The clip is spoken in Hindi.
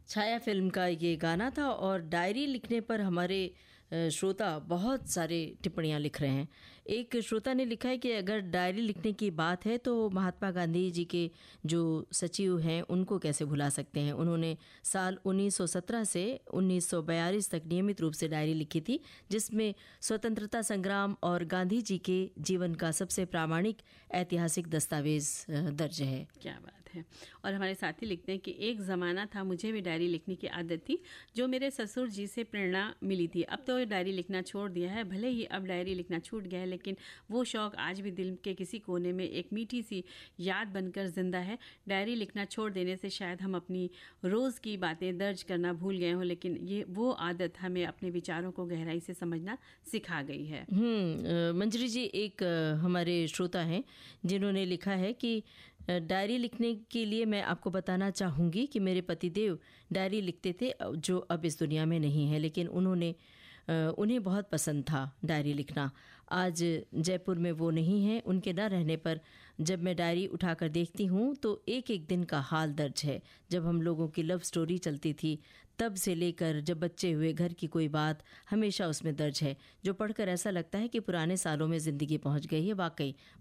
छाया फिल्म का ये गाना था और डायरी लिखने पर हमारे श्रोता बहुत सारे टिप्पणियाँ लिख रहे हैं। एक श्रोता ने लिखा है कि अगर डायरी लिखने की बात है तो महात्मा गांधी जी के जो सचिव हैं उनको कैसे भुला सकते हैं। उन्होंने साल 1917 से 1942 तक नियमित रूप से डायरी लिखी थी, जिसमें स्वतंत्रता संग्राम और गांधी जी के जीवन का सबसे प्रामाणिक ऐतिहासिक दस्तावेज दर्ज है। क्या बात है। और हमारे साथी लिखते हैं कि एक ज़माना था, मुझे भी डायरी लिखने की आदत थी, जो मेरे ससुर जी से प्रेरणा मिली थी। अब तो डायरी लिखना छोड़ दिया है। भले ही अब डायरी लिखना छूट गया है, लेकिन वो शौक़ आज भी दिल के किसी कोने में एक मीठी सी याद बनकर जिंदा है। डायरी लिखना छोड़ देने से शायद हम अपनी रोज़ की बातें दर्ज करना भूल गए हों, लेकिन ये वो आदत हमें अपने विचारों को गहराई से समझना सिखा गई है। मंजरी जी एक हमारे श्रोता हैं जिन्होंने लिखा है कि डायरी लिखने के लिए मैं आपको बताना चाहूँगी कि मेरे पतिदेव डायरी लिखते थे, जो अब इस दुनिया में नहीं है, लेकिन उन्हें बहुत पसंद था डायरी लिखना। आज जयपुर में वो नहीं है। उनके न रहने पर जब मैं डायरी उठाकर देखती हूँ तो एक एक दिन का हाल दर्ज है। जब हम लोगों की लव स्टोरी चलती थी तब से लेकर जब बच्चे हुए, घर की कोई बात हमेशा उसमें दर्ज है, जो पढ़कर ऐसा लगता है कि पुराने सालों में ज़िंदगी पहुँच गई है। वाकई